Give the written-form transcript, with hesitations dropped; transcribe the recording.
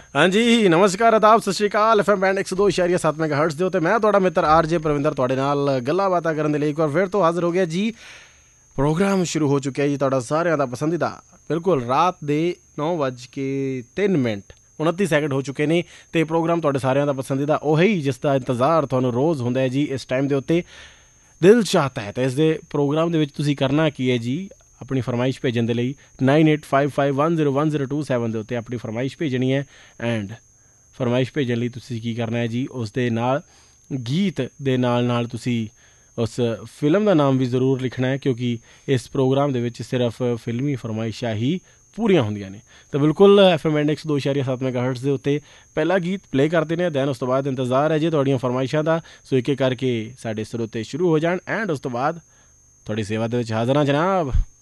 हाँ जी नमस्कार आदाब सत श्रीकाल FM बैंड 102.7 मेगाहर्ट्ज़ ਦੇ ਉੱਤੇ ਮੈਂ ਤੁਹਾਡਾ ਮਿੱਤਰ ਆਰਜੇ ਪ੍ਰਵਿੰਦਰ ਤੁਹਾਡੇ ਨਾਲ ਗੱਲਾਂ ਬਾਤਾਂ ਕਰਨ ਦੇ ਲਈ ਇੱਕ ਵਾਰ ਫਿਰ ਤੋਂ ਹਾਜ਼ਰ ਹੋ ਗਿਆ ਜੀ। ਪ੍ਰੋਗਰਾਮ ਸ਼ੁਰੂ ਹੋ ਚੁੱਕਿਆ ਜੀ ਤੁਹਾਡਾ ਸਾਰਿਆਂ ਦਾ ਪਸੰਦੀਦਾ, ਬਿਲਕੁਲ ਰਾਤ ਦੇ 9:03 29 ਸੈਕਿੰਡ ਹੋ ਚੁੱਕੇ ਨੇ ਅਤੇ ਪ੍ਰੋਗਰਾਮ ਤੁਹਾਡੇ ਸਾਰਿਆਂ ਦਾ ਪਸੰਦੀਦਾ ਉਹੀ ਜਿਸ ਦਾ ਇੰਤਜ਼ਾਰ ਤੁਹਾਨੂੰ ਰੋਜ਼ ਹੁੰਦਾ ਹੈ ਜੀ ਇਸ ਟਾਈਮ ਦੇ ਉੱਤੇ। ਦਿਲ ਚਾਹਤਾ ਹੈ ਤਾਂ ਇਸ ਦੇ ਪ੍ਰੋਗਰਾਮ ਦੇ ਵਿੱਚ ਤੁਸੀਂ ਕਰਨਾ ਕੀ ਹੈ ਜੀ, ਆਪਣੀ ਫਰਮਾਇਸ਼ ਭੇਜਣ ਦੇ ਲਈ 9855101027 ਦੇ ਉੱਤੇ ਆਪਣੀ ਫਰਮਾਇਸ਼ ਭੇਜਣੀ ਹੈ। ਐਂਡ ਫਰਮਾਇਸ਼ ਭੇਜਣ ਲਈ ਤੁਸੀਂ ਕੀ ਕਰਨਾ ਹੈ ਜੀ, ਉਸ ਦੇ ਨਾਲ ਗੀਤ ਦੇ ਨਾਲ ਤੁਸੀਂ ਉਸ ਫਿਲਮ ਦਾ ਨਾਮ ਵੀ ਜ਼ਰੂਰ ਲਿਖਣਾ ਹੈ, ਕਿਉਂਕਿ ਇਸ ਪ੍ਰੋਗਰਾਮ ਦੇ ਵਿੱਚ ਸਿਰਫ ਫਿਲਮੀ ਫਰਮਾਇਸ਼ਾਂ ਹੀ ਪੂਰੀਆਂ ਹੁੰਦੀਆਂ ਨੇ। ਤਾਂ ਬਿਲਕੁਲ FM बैंड 102.7 मेगाहर्ट्ज़ ਦੇ ਉੱਤੇ ਪਹਿਲਾ ਗੀਤ ਪਲੇ ਕਰਦੇ ਨੇ, ਦੈਨ ਉਸ ਤੋਂ ਬਾਅਦ ਇੰਤਜ਼ਾਰ ਹੈ ਜੀ ਤੁਹਾਡੀਆਂ ਫਰਮਾਇਸ਼ਾਂ ਦਾ। ਸੋ ਇੱਕ ਇੱਕ ਕਰਕੇ ਸਾਡੇ ਸਰੋਤੇ ਸ਼ੁਰੂ ਹੋ ਜਾਣ ਐਂਡ ਉਸ ਤੋਂ ਬਾਅਦ ਤੁਹਾਡੀ ਸੇਵਾ ਦੇ ਵਿੱਚ ਹਾਜ਼ਰ ਹਾਂ ਜਨਾਬ।